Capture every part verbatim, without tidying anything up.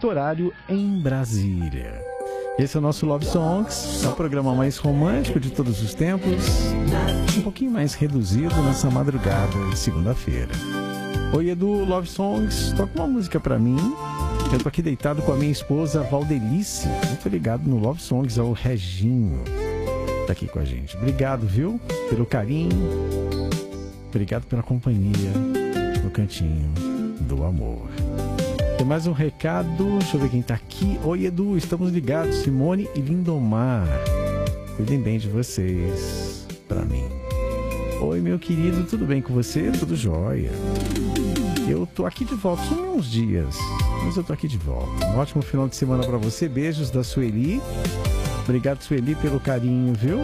certo horário em Brasília. Esse é o nosso Love Songs, é o programa mais romântico de todos os tempos, um pouquinho mais reduzido nessa madrugada de segunda-feira. Oi, Edu, Love Songs, toca uma música pra mim. Eu tô aqui deitado com a minha esposa Valdelice, muito ligado no Love Songs, ao Reginho, tá aqui com a gente. Obrigado, viu, pelo carinho, obrigado pela companhia no cantinho do amor. Tem mais um recado, deixa eu ver quem tá aqui. Oi, Edu, estamos ligados, Simone e Lindomar. Cuidem bem de vocês, pra mim. Oi, meu querido, tudo bem com você? Tudo jóia. Eu tô aqui de volta, só uns dias, mas eu tô aqui de volta. Um ótimo final de semana pra você, beijos da Sueli. Obrigado, Sueli, pelo carinho, viu?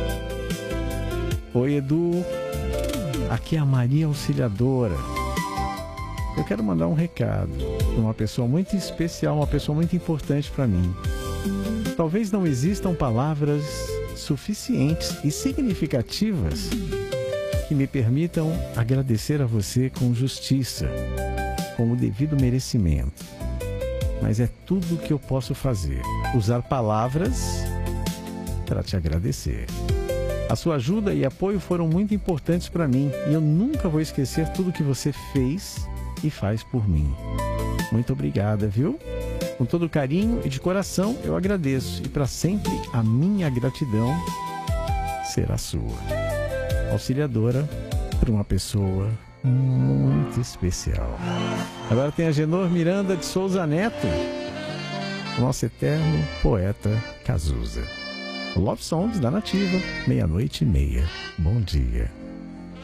Oi, Edu, aqui é a Maria Auxiliadora. Eu quero mandar um recado para uma pessoa muito especial, uma pessoa muito importante para mim. Talvez não existam palavras suficientes e significativas que me permitam agradecer a você com justiça, com o devido merecimento. Mas é tudo o que eu posso fazer, usar palavras para te agradecer. A sua ajuda e apoio foram muito importantes para mim e eu nunca vou esquecer tudo que você fez e faz por mim. Muito obrigada, viu? Com todo carinho e de coração eu agradeço e para sempre a minha gratidão será sua. Auxiliadora para uma pessoa muito especial. Agora tem a Genor Miranda de Souza Neto, o nosso eterno poeta Cazuza. Love Songs da Nativa, meia-noite e meia. Bom dia.